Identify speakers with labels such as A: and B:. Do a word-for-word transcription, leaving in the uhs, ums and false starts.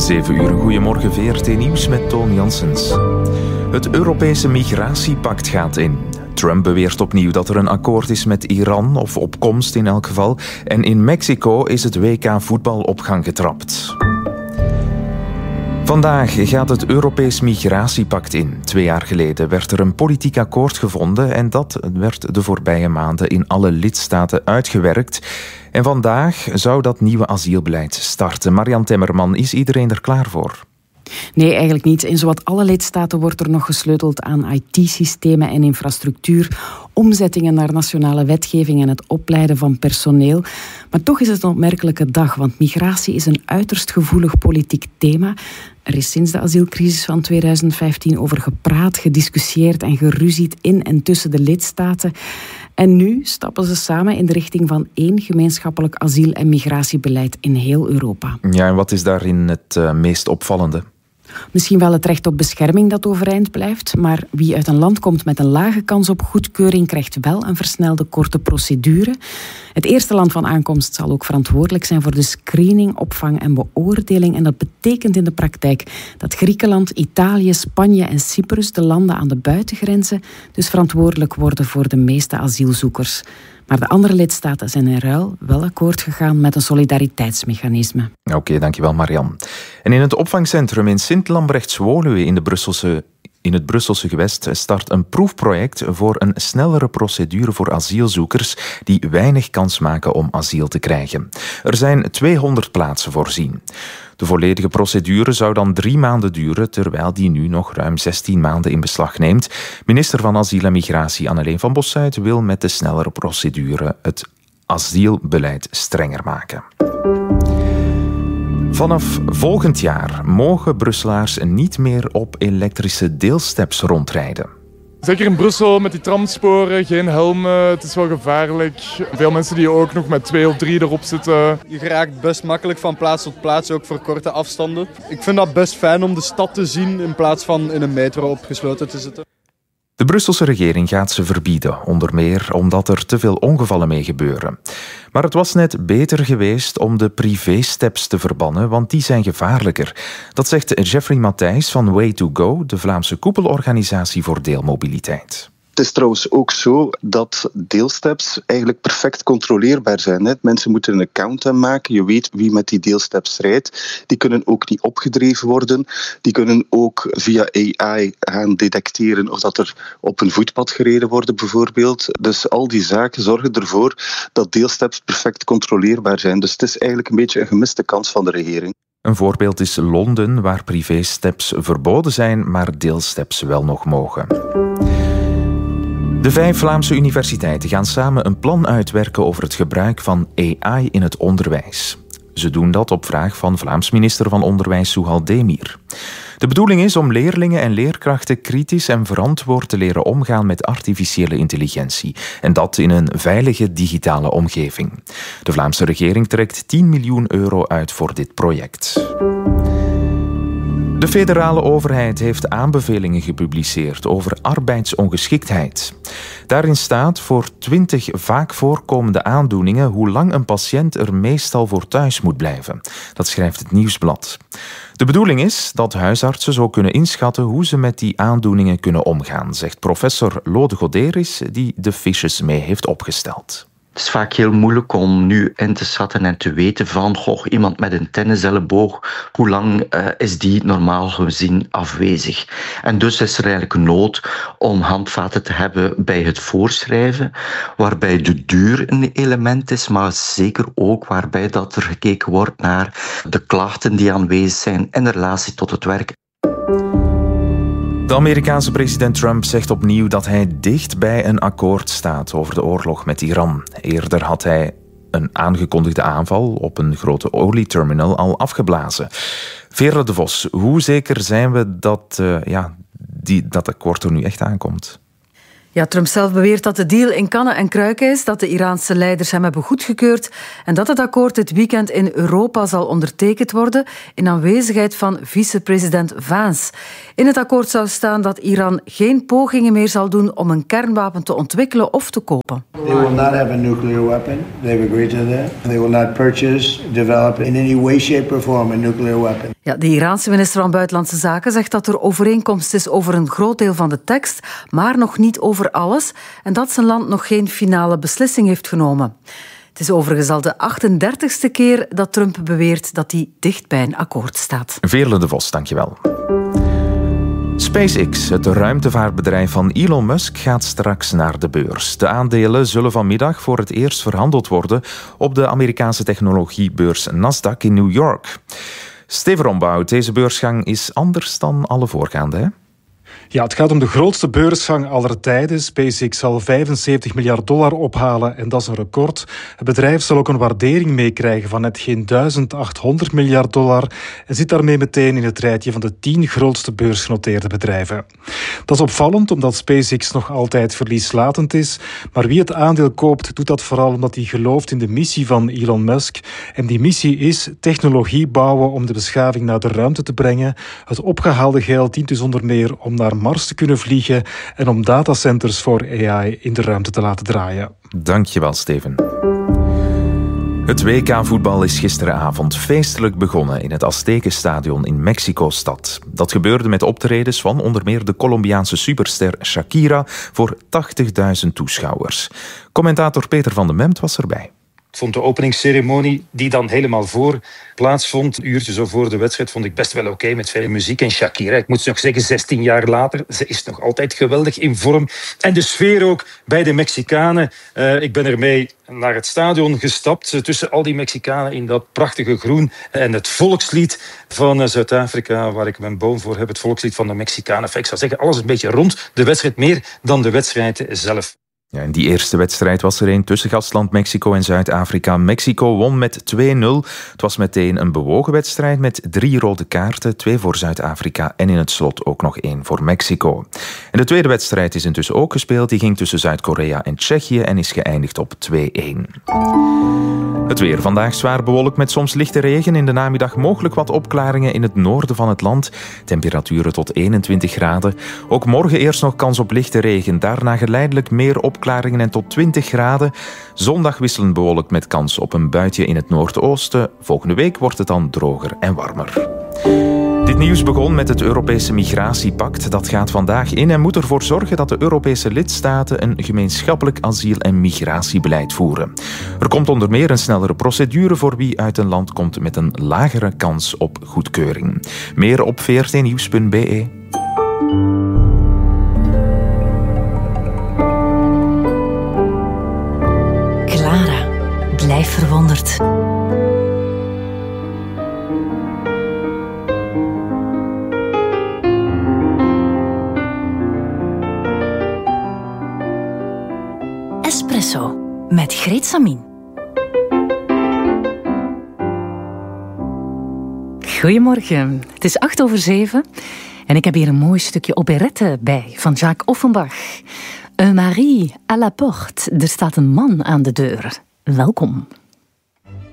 A: zeven uur, goedemorgen V R T Nieuws met Toon Janssens. Het Europese migratiepact gaat in. Trump beweert opnieuw dat er een akkoord is met Iran, of op komst in elk geval. En in Mexico is het W K voetbal op gang getrapt. Vandaag gaat het Europees Migratiepact in. Twee jaar geleden werd er een politiek akkoord gevonden en dat werd de voorbije maanden in alle lidstaten uitgewerkt. En vandaag zou dat nieuwe asielbeleid starten. Marian Temmerman, is iedereen er klaar voor?
B: Nee, eigenlijk niet. In zowat alle lidstaten wordt er nog gesleuteld aan I T-systemen en infrastructuur, omzettingen naar nationale wetgeving en het opleiden van personeel. Maar toch is het een opmerkelijke dag, want migratie is een uiterst gevoelig politiek thema. Er is sinds de asielcrisis van tweeduizend vijftien over gepraat, gediscussieerd en geruzied in en tussen de lidstaten. En nu stappen ze samen in de richting van één gemeenschappelijk asiel- en migratiebeleid in heel Europa.
A: Ja, en wat is daarin het uh, meest opvallende?
B: Misschien wel het recht op bescherming dat overeind blijft, maar wie uit een land komt met een lage kans op goedkeuring krijgt wel een versnelde korte procedure. Het eerste land van aankomst zal ook verantwoordelijk zijn voor de screening, opvang en beoordeling. En dat betekent in de praktijk dat Griekenland, Italië, Spanje en Cyprus, de landen aan de buitengrenzen, dus verantwoordelijk worden voor de meeste asielzoekers. Maar de andere lidstaten zijn in ruil wel akkoord gegaan met een solidariteitsmechanisme.
A: Oké, okay, dankjewel Marian. En in het opvangcentrum in Sint-Lambrechts-Woluwe in de Brusselse In het Brusselse gewest start een proefproject voor een snellere procedure voor asielzoekers die weinig kans maken om asiel te krijgen. Er zijn tweehonderd plaatsen voorzien. De volledige procedure zou dan drie maanden duren, terwijl die nu nog ruim zestien maanden in beslag neemt. Minister van Asiel en Migratie Anneleen van Bossuyt wil met de snellere procedure het asielbeleid strenger maken. Vanaf volgend jaar mogen Brusselaars niet meer op elektrische deelsteps rondrijden.
C: Zeker in Brussel met die tramsporen, geen helmen, het is wel gevaarlijk. Veel mensen die ook nog met twee of drie erop zitten.
D: Je geraakt best makkelijk van plaats tot plaats, ook voor korte afstanden. Ik vind dat best fijn om de stad te zien in plaats van in een metro opgesloten te zitten.
A: De Brusselse regering gaat ze verbieden, onder meer omdat er te veel ongevallen mee gebeuren. Maar het was net beter geweest om de privésteps te verbannen, want die zijn gevaarlijker. Dat zegt Jeffrey Matthijs van Way to Go, de Vlaamse koepelorganisatie voor deelmobiliteit.
E: Het is trouwens ook zo dat deelsteps eigenlijk perfect controleerbaar zijn. Mensen moeten een account aanmaken. Je weet wie met die deelsteps rijdt. Die kunnen ook niet opgedreven worden. Die kunnen ook via A I gaan detecteren of dat er op een voetpad gereden wordt bijvoorbeeld. Dus al die zaken zorgen ervoor dat deelsteps perfect controleerbaar zijn. Dus het is eigenlijk een beetje een gemiste kans van de regering.
A: Een voorbeeld is Londen, waar privésteps verboden zijn, maar deelsteps wel nog mogen. De vijf Vlaamse universiteiten gaan samen een plan uitwerken over het gebruik van A I in het onderwijs. Ze doen dat op vraag van Vlaams minister van Onderwijs Souhal Demir. De bedoeling is om leerlingen en leerkrachten kritisch en verantwoord te leren omgaan met artificiële intelligentie. En dat in een veilige digitale omgeving. De Vlaamse regering trekt tien miljoen euro uit voor dit project. De federale overheid heeft aanbevelingen gepubliceerd over arbeidsongeschiktheid. Daarin staat voor twintig vaak voorkomende aandoeningen hoe lang een patiënt er meestal voor thuis moet blijven. Dat schrijft het Nieuwsblad. De bedoeling is dat huisartsen zo kunnen inschatten hoe ze met die aandoeningen kunnen omgaan, zegt professor Lode Goderis, die de fiches mee heeft opgesteld.
F: Het is vaak heel moeilijk om nu in te schatten en te weten van goh, iemand met een tenniselleboog, hoe lang uh, is die normaal gezien afwezig. En dus is er eigenlijk nood om handvaten te hebben bij het voorschrijven, waarbij de duur een element is, maar zeker ook waarbij dat er gekeken wordt naar de klachten die aanwezig zijn in relatie tot het werk.
A: De Amerikaanse president Trump zegt opnieuw dat hij dicht bij een akkoord staat over de oorlog met Iran. Eerder had hij een aangekondigde aanval op een grote olieterminal al afgeblazen. Vera de Vos, hoe zeker zijn we dat uh, ja, die, dat akkoord er nu echt aankomt?
G: Ja, Trump zelf beweert dat de deal in kannen en kruiken is, dat de Iraanse leiders hem hebben goedgekeurd en dat het akkoord dit weekend in Europa zal ondertekend worden in aanwezigheid van vicepresident Vance. In het akkoord zou staan dat Iran geen pogingen meer zal doen om een kernwapen te ontwikkelen of te kopen.
H: They will not have a nuclear weapon. They've agreed to that. They will not purchase, develop in any way, shape or form a nuclear weapon.
G: Ja, de Iraanse minister van Buitenlandse Zaken zegt dat er overeenkomst is over een groot deel van de tekst, maar nog niet over alles, en dat zijn land nog geen finale beslissing heeft genomen. Het is overigens al de achtendertigste keer dat Trump beweert dat hij dicht bij een akkoord staat.
A: Veerle de Vos, dankjewel. SpaceX, het ruimtevaartbedrijf van Elon Musk, gaat straks naar de beurs. De aandelen zullen vanmiddag voor het eerst verhandeld worden op de Amerikaanse technologiebeurs Nasdaq in New York. Steven Rombout, deze beursgang is anders dan alle voorgaande, hè?
I: Ja, het gaat om de grootste beursgang aller tijden. SpaceX zal vijfenzeventig miljard dollar ophalen en dat is een record. Het bedrijf zal ook een waardering meekrijgen van net geen duizendachthonderd miljard dollar en zit daarmee meteen in het rijtje van de tien grootste beursgenoteerde bedrijven. Dat is opvallend omdat SpaceX nog altijd verlieslatend is, maar wie het aandeel koopt doet dat vooral omdat hij gelooft in de missie van Elon Musk. En die missie is technologie bouwen om de beschaving naar de ruimte te brengen. Het opgehaalde geld dient dus onder meer om naar Mars te kunnen vliegen en om datacenters voor A I in de ruimte te laten draaien.
A: Dankjewel, Steven. Het W K-voetbal is gisteravond feestelijk begonnen in het Aztekenstadion in Mexico-stad. Dat gebeurde met optredens van onder meer de Colombiaanse superster Shakira voor tachtigduizend toeschouwers. Commentator Peter van den Memt was erbij.
J: Ik vond de openingsceremonie, die dan helemaal voor plaatsvond, een uurtje zo voor de wedstrijd, vond ik best wel oké, okay, met veel muziek. En Shakira, ik moet nog zeggen, zestien jaar later, ze is nog altijd geweldig in vorm. En de sfeer ook bij de Mexicanen. Uh, ik ben ermee naar het stadion gestapt, uh, tussen al die Mexicanen in dat prachtige groen. En het volkslied van uh, Zuid-Afrika, waar ik mijn boom voor heb, het volkslied van de Mexicanen. Enfin, ik zou zeggen, alles een beetje rond de wedstrijd, meer dan de wedstrijd zelf.
A: Ja, in die eerste wedstrijd was er een tussen gastland Mexico en Zuid-Afrika. Mexico won met twee nul. Het was meteen een bewogen wedstrijd met drie rode kaarten, twee voor Zuid-Afrika en in het slot ook nog één voor Mexico. En de tweede wedstrijd is intussen ook gespeeld. Die ging tussen Zuid-Korea en Tsjechië en is geëindigd op twee één. Het weer vandaag zwaar bewolkt met soms lichte regen. In de namiddag mogelijk wat opklaringen in het noorden van het land. Temperaturen tot eenentwintig graden. Ook morgen eerst nog kans op lichte regen. Daarna geleidelijk meer opklaringen en tot twintig graden. Zondag wisselend bewolkt met kans op een buitje in het noordoosten. Volgende week wordt het dan droger en warmer. Dit nieuws begon met het Europese Migratiepact. Dat gaat vandaag in en moet ervoor zorgen dat de Europese lidstaten een gemeenschappelijk asiel- en migratiebeleid voeren. Er komt onder meer een snellere procedure voor wie uit een land komt met een lagere kans op goedkeuring. Meer op v r t nieuws punt b e.
K: Clara, blijf verwonderd. Espresso met Greet Samin.
L: Goedemorgen, het is acht over zeven en ik heb hier een mooi stukje operette bij van Jacques Offenbach. Un mari à la porte, er staat een man aan de deur. Welkom.